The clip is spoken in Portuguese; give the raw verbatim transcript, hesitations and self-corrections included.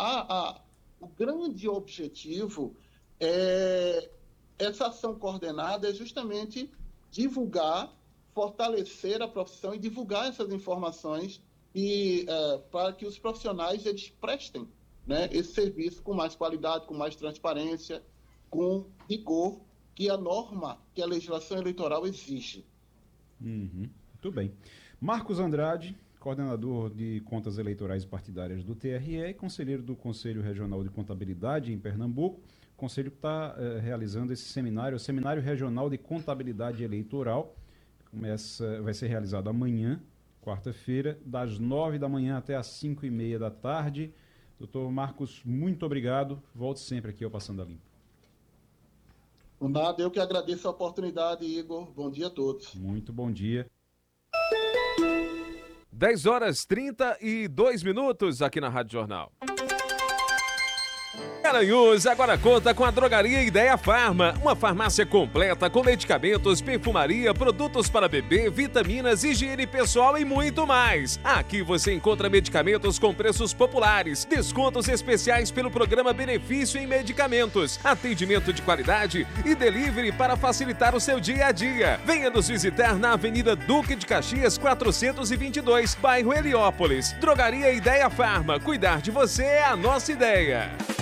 a, a, o grande objetivo é essa ação coordenada é justamente divulgar, fortalecer a profissão e divulgar essas informações e, é, para que os profissionais eles prestem, né, esse serviço com mais qualidade, com mais transparência, com rigor que a norma, que a legislação eleitoral exige. Uhum. Muito bem. Marcos Andrade, coordenador de contas eleitorais partidárias do T R E e conselheiro do Conselho Regional de Contabilidade em Pernambuco. O conselho está eh, realizando esse seminário, o Seminário Regional de Contabilidade Eleitoral. Começa, vai ser realizado amanhã, quarta-feira, das nove da manhã até as cinco e meia da tarde. Doutor Marcos, muito obrigado. Volte sempre aqui ao Passando a Limpo. Por nada, eu que agradeço a oportunidade, Igor. Bom dia a todos. Muito bom dia. dez horas trinta e dois minutos aqui na Rádio Jornal. Garanhuns agora conta com a Drogaria Ideia Farma, uma farmácia completa com medicamentos, perfumaria, produtos para bebê, vitaminas, higiene pessoal e muito mais. Aqui você encontra medicamentos com preços populares, descontos especiais pelo programa Benefício em Medicamentos, atendimento de qualidade e delivery para facilitar o seu dia a dia. Venha nos visitar na Avenida Duque de Caxias quatrocentos e vinte e dois, bairro Heliópolis. Drogaria Ideia Farma, cuidar de você é a nossa ideia.